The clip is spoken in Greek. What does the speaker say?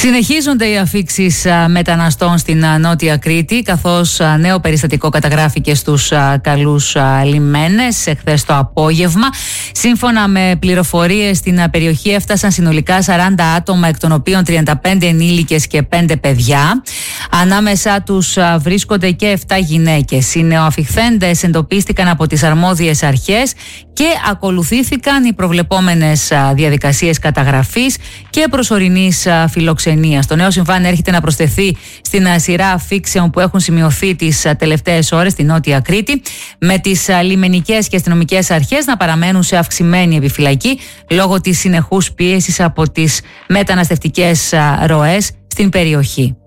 Συνεχίζονται οι αφίξεις μεταναστών στην Νότια Κρήτη, καθώς νέο περιστατικό καταγράφηκε στους Καλούς Λιμένες εχθές το απόγευμα. Σύμφωνα με πληροφορίες, στην περιοχή έφτασαν συνολικά 40 άτομα, εκ των οποίων 35 ενήλικες και 5 παιδιά. Ανάμεσά τους βρίσκονται και 7 γυναίκες. Οι νεοαφιχθέντες εντοπίστηκαν από τις αρμόδιες αρχές και ακολουθήθηκαν οι προβλεπόμενες διαδικασίες καταγραφής και προσωρινής φιλοξενίας. Το νέο συμβάν έρχεται να προσθεθεί στην σειρά αφίξεων που έχουν σημειωθεί τις τελευταίες ώρες στη Νότια Κρήτη, με τις λιμενικές και αστυνομικές αρχές να παραμένουν σε αυξημένη επιφυλακή λόγω της συνεχούς πίεσης από τις μεταναστευτικές ροές στην περιοχή.